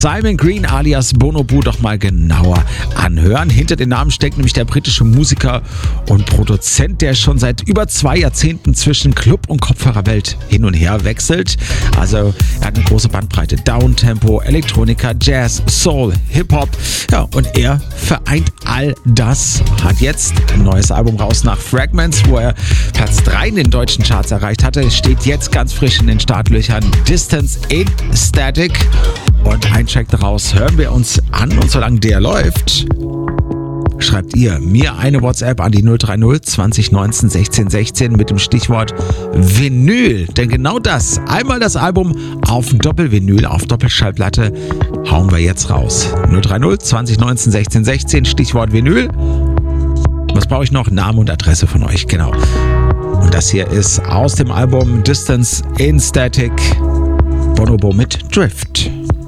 Simon Green alias Bonobo doch mal genauer anhören. Hinter den Namen steckt nämlich der britische Musiker und Produzent, der schon seit über 2 Jahrzehnten zwischen Club- und Kopfhörerwelt hin und her wechselt. Also er hat eine große Bandbreite. Downtempo, Elektronika, Jazz, Soul, Hip-Hop. Ja, und er vereint all das. Hat jetzt ein neues Album raus nach Fragments, wo er Platz 3 in den deutschen Charts erreicht hatte. Steht jetzt ganz frisch in den Startlöchern. Distance in Static. Und ein Track daraus hören wir uns an, und solange der läuft, schreibt ihr mir eine WhatsApp an die 030 20 19 16 16 mit dem Stichwort Vinyl. Denn genau das, einmal das Album auf Doppelvinyl, auf Doppelschallplatte, hauen wir jetzt raus. 030 20 19 16 16, Stichwort Vinyl. Was brauche ich noch? Name und Adresse von euch, genau. Und das hier ist aus dem Album Distance in Static, Bonobo mit Drift.